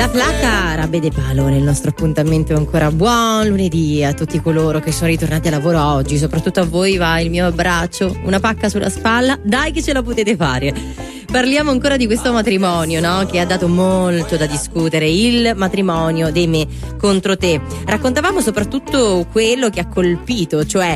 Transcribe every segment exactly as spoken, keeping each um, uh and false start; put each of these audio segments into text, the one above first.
Flaca, Rabbe de Palo, nel nostro appuntamento ancora buon lunedì a tutti coloro che sono ritornati a lavoro oggi, soprattutto a voi va il mio abbraccio, una pacca sulla spalla, dai che ce la potete fare. Parliamo ancora di questo matrimonio, no? Che ha dato molto da discutere, il matrimonio dei Me contro te. Raccontavamo soprattutto quello che ha colpito, cioè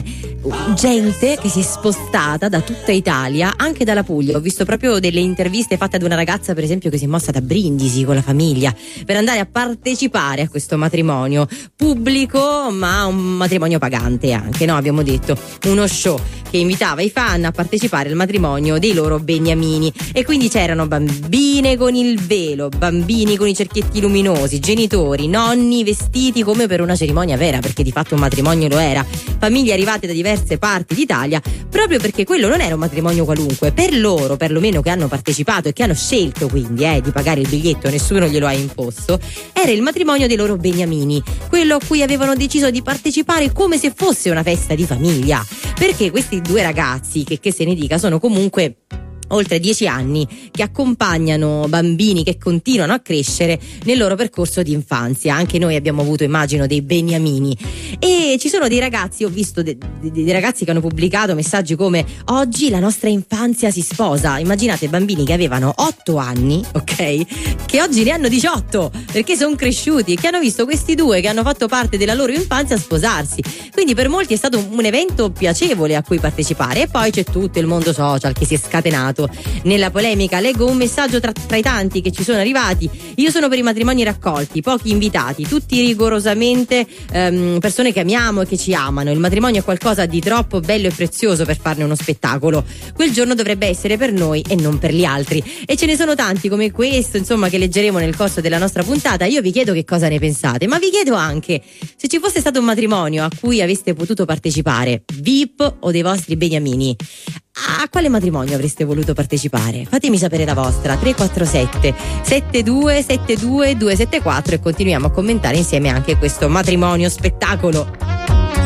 gente che si è spostata da tutta Italia, anche dalla Puglia. Ho visto proprio delle interviste fatte ad una ragazza, per esempio, che si è mossa da Brindisi con la famiglia per andare a partecipare a questo matrimonio pubblico, ma un matrimonio pagante anche, no? Abbiamo detto, uno show che invitava i fan a partecipare al matrimonio dei loro beniamini. E quindi c'erano bambine con il velo, bambini con i cerchietti luminosi, genitori, nonni vestiti come per una cerimonia vera, perché di fatto un matrimonio lo era, famiglie arrivate da diverse parti d'Italia, proprio perché quello non era un matrimonio qualunque. Per loro, perlomeno che hanno partecipato e che hanno scelto quindi eh, di pagare il biglietto, nessuno glielo ha imposto, era il matrimonio dei loro beniamini, quello a cui avevano deciso di partecipare come se fosse una festa di famiglia, perché questi due ragazzi, che, che se ne dica, sono comunque oltre dieci anni che accompagnano bambini che continuano a crescere nel loro percorso di infanzia. Anche noi abbiamo avuto, immagino, dei beniamini, e ci sono dei ragazzi, ho visto dei, dei ragazzi che hanno pubblicato messaggi come: oggi la nostra infanzia si sposa. Immaginate bambini che avevano otto anni, ok, che oggi ne hanno diciotto perché sono cresciuti e che hanno visto questi due che hanno fatto parte della loro infanzia sposarsi. Quindi per molti è stato un evento piacevole a cui partecipare. E poi c'è tutto il mondo social che si è scatenato nella polemica. Leggo un messaggio tra, tra i tanti che ci sono arrivati: io sono per i matrimoni raccolti, pochi invitati, tutti rigorosamente ehm, persone che amiamo e che ci amano. Il matrimonio è qualcosa di troppo bello e prezioso per farne uno spettacolo. Quel giorno dovrebbe essere per noi e non per gli altri. E ce ne sono tanti come questo, insomma, che leggeremo nel corso della nostra puntata. Io vi chiedo che cosa ne pensate, ma vi chiedo anche se ci fosse stato un matrimonio a cui aveste potuto partecipare, V I P o dei vostri beniamini, a quale matrimonio avreste voluto partecipare? Fatemi sapere la vostra. Tre quattro sette sette due sette due due sette quattro e continuiamo a commentare insieme anche questo matrimonio spettacolo.